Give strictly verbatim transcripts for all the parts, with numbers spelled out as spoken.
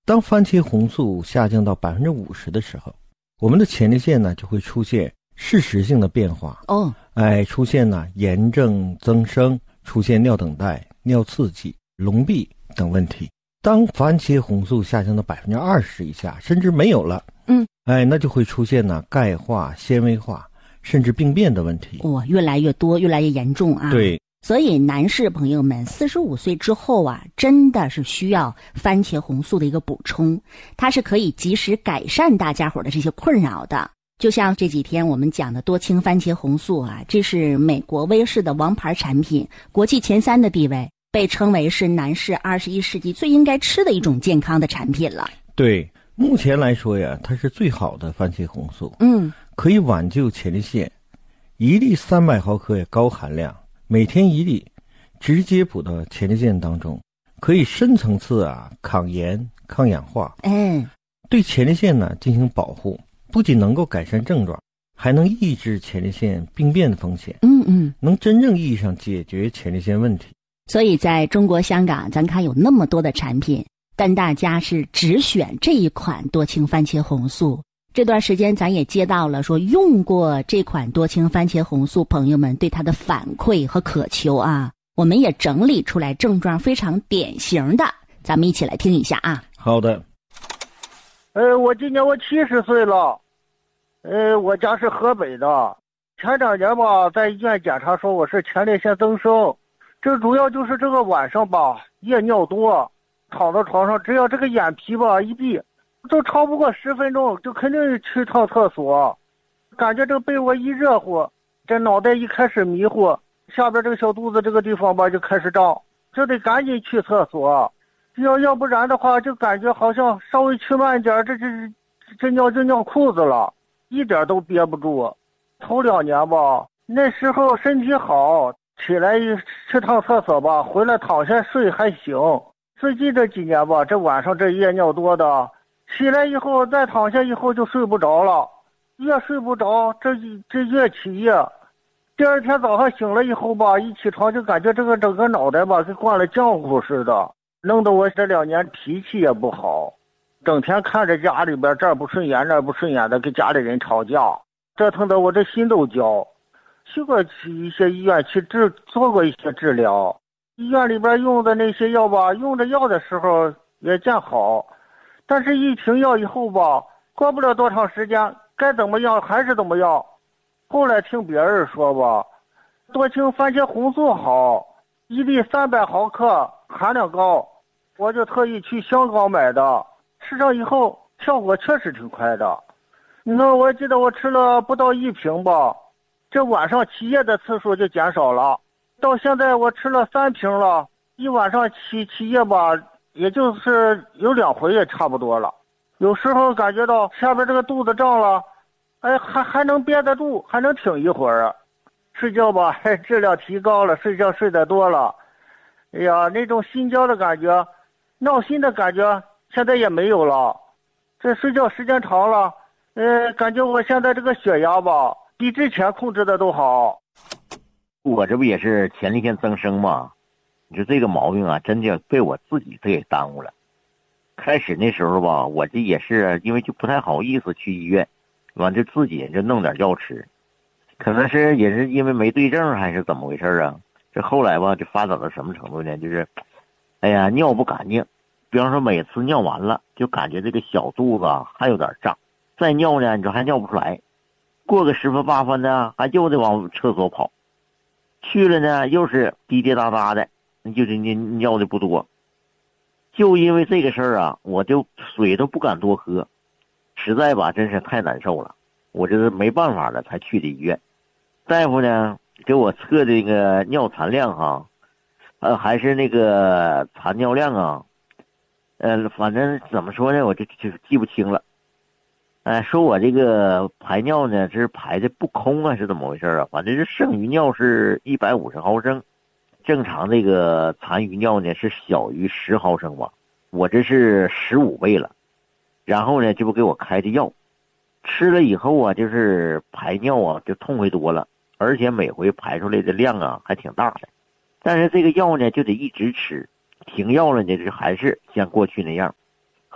当番茄红素下降到百分之五十的时候，我们的前列腺呢就会出现事实性的变化哦， 哎，出现呢炎症增生，出现尿等待、尿刺激、隆闭等问题。当番茄红素下降到百分之二十以下，甚至没有了， 嗯， 哎，那就会出现呢钙化、纤维化，甚至病变的问题。 哇、哦，越来越多，越来越严重啊！ 对。 所以男士朋友们，四十五岁之后啊，真的是需要番茄红素的一个补充，它是可以及时改善大家伙的这些困扰的。就像这几天我们讲的多氢番茄红素啊，这是美国威士的王牌产品，国际前三的地位，被称为是男士二十一世纪最应该吃的一种健康的产品了。 对，目前来说呀，它是最好的番茄红素， 嗯， 可以挽救前列腺，一粒三百毫克也高含量。每天一粒，直接补到前列腺当中，可以深层次啊抗炎、抗氧化， 嗯， 对前列腺呢进行保护，不仅能够改善症状，还能抑制前列腺病变的风险。 嗯嗯， 能真正意义上解决前列腺问题。 所以在中国香港，咱看有那么多的产品，但大家是只选这一款多氢番茄红素。这段时间咱也接到了说用过这款多氢番茄红素朋友们对它的反馈和渴求啊，我们也整理出来症状非常典型的，咱们一起来听一下啊。 好的。 呃，我今年我七十岁了，呃，我家是河北的，前两年吧，在医院检查说我是前列腺增生，这主要就是这个晚上吧夜尿多，躺在床上只要这个眼皮吧一闭，就超不过十分钟就肯定去趟厕所，感觉这个被窝一热乎，这脑袋一开始迷糊，下边这个小肚子这个地方吧就开始胀，就得赶紧去厕所，要要不然的话就感觉好像稍微去慢点，这这这尿就尿裤子了，一点都憋不住。头两年吧，那时候身体好，起来去趟厕所吧，回来躺下睡还行。最近这几年吧，这晚上这夜尿多的，起来以后再躺下以后就睡不着了，越睡不着这这越起夜。第二天早上醒了以后吧，一起床就感觉这个整个脑袋吧跟灌了浆糊似的，弄得我这两年脾气也不好，整天看着家里边这儿不顺眼那儿不顺眼的，跟家里人吵架，折腾得我这心都焦。去过一些医院去治做过一些治疗，医院里边用的那些药吧，用着药的时候也见好，但是一停药以后吧，过不了多长时间该怎么样还是怎么样。后来听别人说吧，多氢番茄红素好，一粒三百毫克，含量高，我就特意去香港买的，吃上以后效果确实挺快的。你看我记得我吃了不到一瓶吧，这晚上起夜的次数就减少了，到现在我吃了三瓶了，一晚上起起夜吧，也就是有两回也差不多了。有时候感觉到下边这个肚子胀了，哎，还还能憋得住，还能挺一会儿。睡觉吧，还质量提高了，睡觉睡得多了。哎呀，那种心焦的感觉，闹心的感觉，现在也没有了。这睡觉时间长了，呃，感觉我现在这个血压吧，比之前控制的都好。 我这不也是前列腺增生吗？你说这个毛病啊，真的被我自己给耽误了。开始那时候吧，我这也是因为就不太好意思去医院，完就自己就弄点药吃，可能是也是因为没对症还是怎么回事啊？这后来吧，就发展到什么程度呢？就是，哎呀，尿不干净，比方说每次尿完了，就感觉这个小肚子还有点胀，再尿呢，你说还尿不出来，过个十分八分呢，还就得往厕所跑，去了呢又是滴滴答答的，就是你尿的不多。就因为这个事儿啊，我就水都不敢多喝，实在吧，真是太难受了。我这是没办法了才去的医院，大夫呢给我测这个尿残量哈，呃还是那个残尿量啊，呃反正怎么说呢，我就就记不清了。呃说我这个排尿呢是排的不空啊，是怎么回事啊？反正是剩余尿是一百五十毫升。正常这个残余尿呢是小于十毫升吧，我这是十五倍了。然后呢，这不给我开的药，吃了以后啊，就是排尿啊就痛快多了，而且每回排出来的量啊还挺大的。但是这个药呢就得一直吃，停药了呢就还是像过去那样。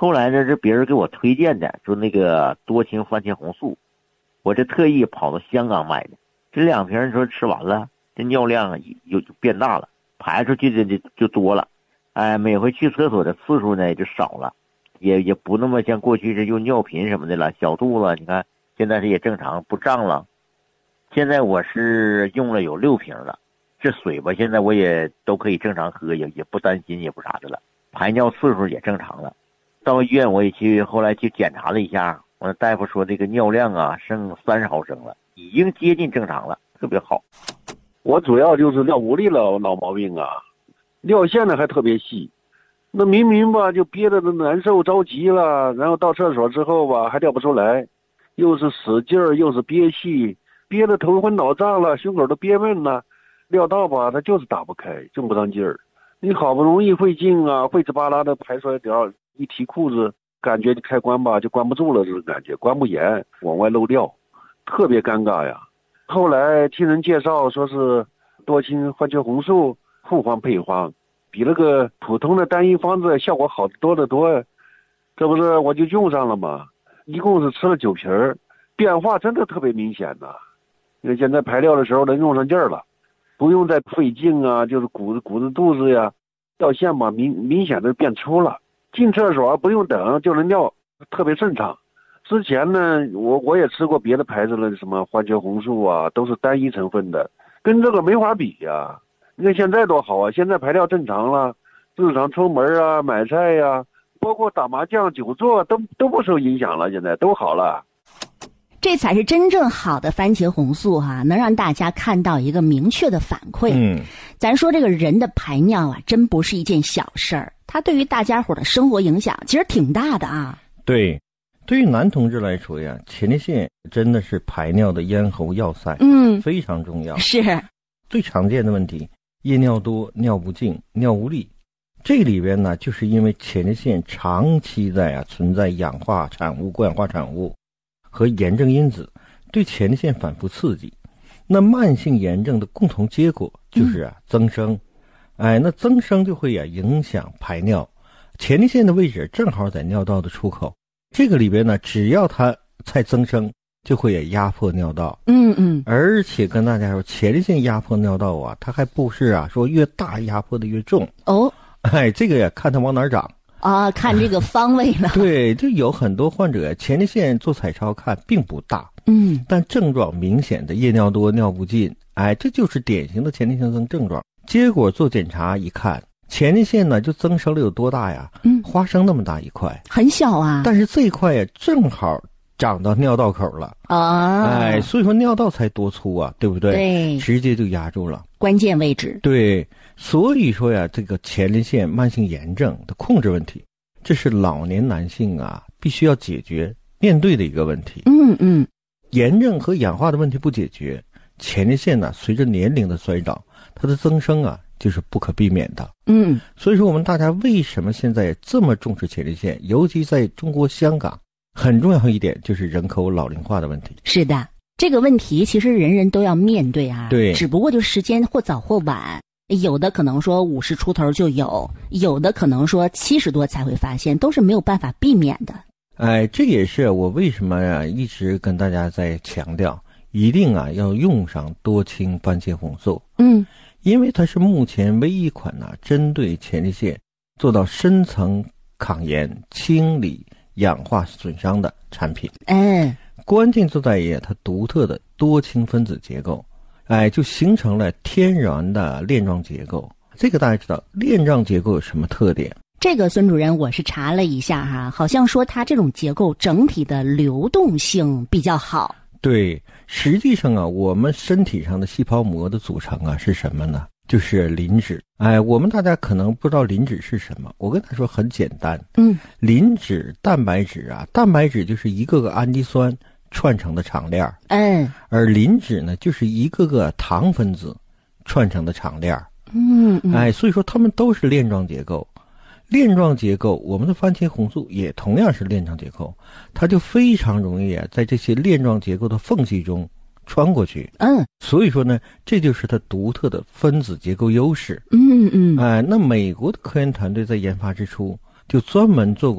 后来呢，是别人给我推荐的，说那个多氢番茄红素，我这特意跑到香港买的。这两瓶说吃完了，这尿量啊又变大了，排出去的就就多了，哎，每回去厕所的次数呢也就少了，也也不那么像过去是用尿频什么的了，小肚子你看现在是也正常不胀了。现在我是用了有六瓶了，这水吧现在我也都可以正常喝，也也不担心也不啥的了，排尿次数也正常了。到医院我也去，后来去检查了一下，我的大夫说这个尿量啊剩三十毫升了，已经接近正常了，特别好。 我主要就是尿无力了，老毛病啊，尿线呢还特别细，那明明吧就憋得难受着急了，然后到厕所之后吧还尿不出来，又是使劲儿又是憋气，憋得头昏脑胀了，胸口都憋闷了，尿道吧它就是打不开，正不当劲儿。你好不容易会进啊，会滋巴拉的排出来点儿，一提裤子，感觉开关吧就关不住了，这种感觉关不严，往外漏尿，特别尴尬呀。后来听人介绍说是多氢番茄红素复方配方，比那个普通的单一方子效果好多得多，这不是我就用上了吗？一共是吃了九瓶儿，变化真的特别明显呐。因为现在排尿的时候能用上劲儿了，不用再费劲啊，就是鼓着鼓着肚子呀，尿线吧明明显的变粗了，进厕所不用等就能尿，特别顺畅。之前呢，我我也吃过别的牌子的什么番茄红素啊，都是单一成分的，跟这个没法比呀、啊。你看现在多好啊，现在排尿正常了，日常出门啊、买菜呀、啊，包括打麻将、久坐都都不受影响了，现在都好了。 这才是真正好的番茄红素哈、啊，能让大家看到一个明确的反馈。 嗯， 咱说这个人的排尿啊，真不是一件小事儿，它对于大家伙的生活影响其实挺大的啊。 对，对于男同志来说呀，前列腺真的是排尿的咽喉要塞， 嗯， 非常重要。 是最常见的问题，夜尿多、尿不尽、尿无力，这里边呢，就是因为前列腺长期在啊存在氧化产物、过氧化产物和炎症因子，对前列腺反复刺激。那慢性炎症的共同结果就是啊、嗯、增生，哎，那增生就会啊影响排尿。前列腺的位置正好在尿道的出口，这个里边呢，只要它再增生，就会也压迫尿道。 嗯嗯， 而且跟大家说，前列腺压迫尿道啊，它还不是啊说越大压迫的越重哦。 哎，这个呀看它往哪儿长啊，看这个方位了。 对，就有很多患者前列腺做彩超看并不大， 嗯， 但症状明显的夜尿多、尿不尽，哎，这就是典型的前列腺增症状。结果做检查一看，前列腺呢就增生了有多大呀？嗯，花生那么大一块， 很小啊。 但是这一块呀正好长到尿道口了啊， 哎，所以说尿道才多粗啊，对不对？ 对， 直接就压住了关键位置。 对，所以说呀，这个前列腺慢性炎症的控制问题，这是老年男性啊必须要解决面对的一个问题。 嗯嗯， 炎症和氧化的问题不解决，前列腺呢随着年龄的衰长，它的增生啊就是不可避免的。 嗯， 所以说我们大家为什么现在这么重视前列腺，尤其在中国香港，很重要一点就是人口老龄化的问题。 是的，这个问题其实人人都要面对啊。 对， 只不过就时间或早或晚，有的可能说五十出头就有，有的可能说七十多才会发现，都是没有办法避免的。 哎，这也是我为什么呀、啊、一直跟大家在强调，一定啊要用上多氢番茄红素。 嗯， 因为它是目前唯一一款呢、啊、针对前列腺做到深层抗炎、清理氧化损伤的产品。 嗯， 关键就在于它独特的多氢分子结构，哎，就形成了天然的链状结构。这个大家知道，链状结构有什么特点？ 这个孙主任我是查了一下哈，好像说它这种结构整体的流动性比较好。 对，实际上啊，我们身体上的细胞膜的组成啊是什么呢？就是磷脂。哎，我们大家可能不知道磷脂是什么，我跟他说很简单。 嗯， 磷脂、蛋白质啊，蛋白质就是一个个氨基酸串成的长链。 嗯， 而磷脂呢，就是一个个糖分子串成的长链。 嗯嗯， 哎，所以说它们都是链状结构。链状结构，我们的番茄红素也同样是链状结构，它就非常容易啊，在这些链状结构的缝隙中穿过去。 嗯， 所以说呢，这就是它独特的分子结构优势。 嗯嗯， 哎，那美国的科研团队在研发之初就专门做过